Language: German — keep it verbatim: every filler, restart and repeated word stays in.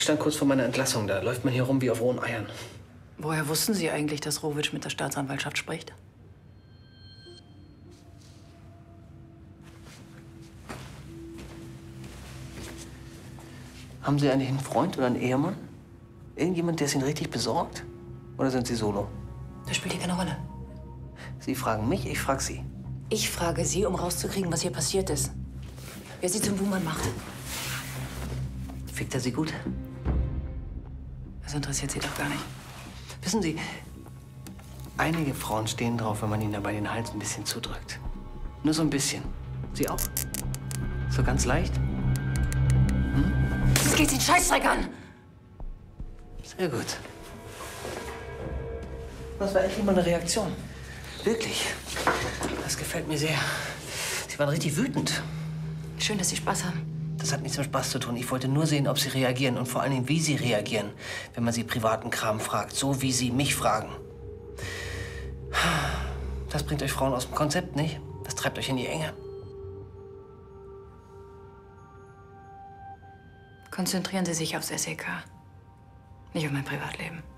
Ich stand kurz vor meiner Entlassung. Da läuft man hier rum wie auf rohen Eiern. Woher wussten Sie eigentlich, dass Rowitsch mit der Staatsanwaltschaft spricht? Haben Sie eigentlich einen Freund oder einen Ehemann? Irgendjemand, der es Ihnen richtig besorgt? Oder sind Sie solo? Das spielt hier keine Rolle. Sie fragen mich, ich frage Sie. Ich frage Sie, um rauszukriegen, was hier passiert ist. Wer Sie zum Buhmann macht. Fickt er Sie gut? Das interessiert Sie doch gar nicht. Wissen Sie, einige Frauen stehen drauf, wenn man ihnen dabei den Hals ein bisschen zudrückt. Nur so ein bisschen. Sie auch? So ganz leicht? Hm? Das geht Sie einen Scheißdreck an! Sehr gut. Das war endlich mal eine Reaktion. Wirklich. Das gefällt mir sehr. Sie waren richtig wütend. Schön, dass Sie Spaß haben. Das hat nichts mit Spaß zu tun. Ich wollte nur sehen, ob Sie reagieren und vor allen Dingen, wie Sie reagieren, wenn man Sie privaten Kram fragt, so wie Sie mich fragen. Das bringt euch Frauen aus dem Konzept, nicht? Das treibt euch in die Enge. Konzentrieren Sie sich aufs S E K, nicht auf mein Privatleben.